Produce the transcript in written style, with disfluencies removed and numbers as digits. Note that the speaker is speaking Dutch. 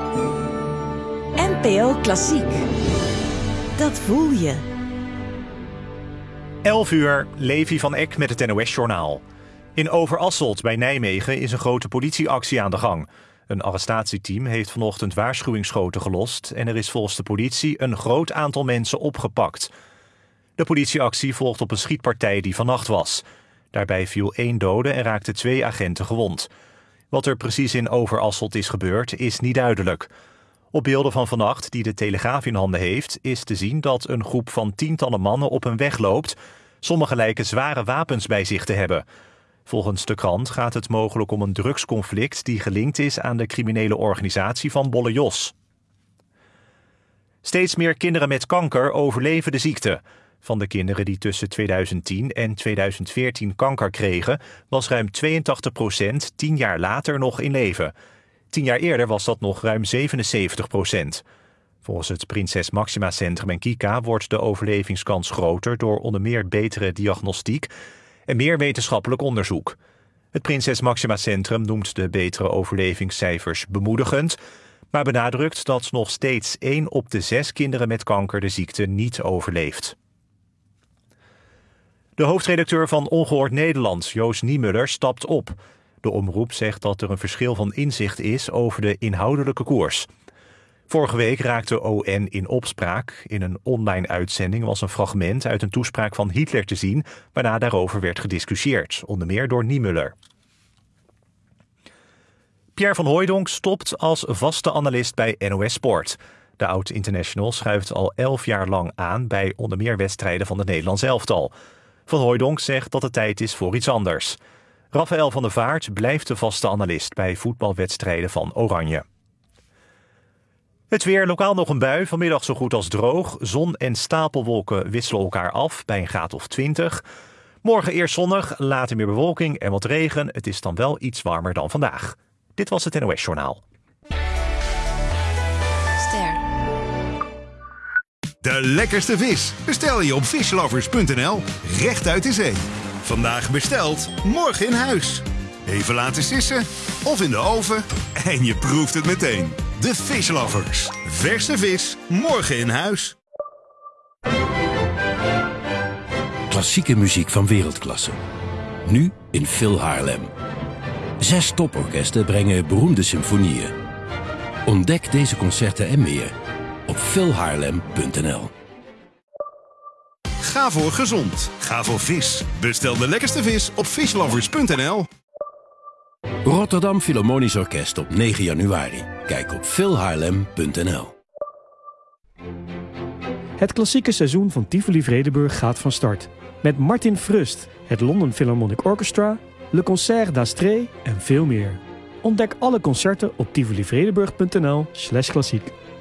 NPO Klassiek. Dat voel je. 11 uur, Levi van Eck met het NOS-journaal. In Overasselt bij Nijmegen is een grote politieactie aan de gang. Een arrestatieteam heeft vanochtend waarschuwingsschoten gelost en er is volgens de politie een groot aantal mensen opgepakt. De politieactie volgt op een schietpartij die vannacht was. Daarbij viel 1 dode en raakten 2 agenten gewond. Wat er precies in Overasselt is gebeurd is niet duidelijk. Op beelden van vannacht, die de Telegraaf in handen heeft, is te zien dat een groep van tientallen mannen op een weg loopt. Sommigen lijken zware wapens bij zich te hebben. Volgens de krant gaat het mogelijk om een drugsconflict die gelinkt is aan de criminele organisatie van Bolle Jos. Steeds meer kinderen met kanker overleven de ziekte. Van de kinderen die tussen 2010 en 2014 kanker kregen, was ruim 82% 10 jaar later nog in leven. 10 jaar eerder was dat nog ruim 77%. Volgens het Prinses Máxima Centrum en Kika wordt de overlevingskans groter door onder meer betere diagnostiek en meer wetenschappelijk onderzoek. Het Prinses Máxima Centrum noemt de betere overlevingscijfers bemoedigend, maar benadrukt dat nog steeds 1 op de 6 kinderen met kanker de ziekte niet overleeft. De hoofdredacteur van Ongehoord Nederland, Joost Niemuller, stapt op. De omroep zegt dat er een verschil van inzicht is over de inhoudelijke koers. Vorige week raakte ON in opspraak. In een online uitzending was een fragment uit een toespraak van Hitler te zien, waarna daarover werd gediscussieerd, onder meer door Niemuller. Pierre van Hooijdonk stopt als vaste analist bij NOS Sport. De oud-international schuift al 11 jaar lang aan bij onder meer wedstrijden van het Nederlands elftal. Van Hooijdonk zegt dat het tijd is voor iets anders. Raphaël van der Vaart blijft de vaste analist bij voetbalwedstrijden van Oranje. Het weer, lokaal nog een bui, vanmiddag zo goed als droog. Zon en stapelwolken wisselen elkaar af bij een graad of 20. Morgen eerst zonnig, later meer bewolking en wat regen. Het is dan wel iets warmer dan vandaag. Dit was het NOS-journaal. De lekkerste vis bestel je op fishlovers.nl, rechtuit de zee. Vandaag besteld, morgen in huis. Even laten sissen of in de oven en je proeft het meteen. De Fishlovers. Verse vis, morgen in huis. Klassieke muziek van wereldklasse. Nu in Phil Haarlem. 6 toporkesten brengen beroemde symfonieën. Ontdek deze concerten en meer op philhaarlem.nl. Ga voor gezond. Ga voor vis. Bestel de lekkerste vis op fishlovers.nl. Rotterdam Philharmonisch Orkest op 9 januari. Kijk op philhaarlem.nl. Het klassieke seizoen van Tivoli Vredenburg gaat van start. Met Martin Frust, het London Philharmonic Orchestra, Le Concert d'Astrée en veel meer. Ontdek alle concerten op tivolivredenburg.nl/klassiek.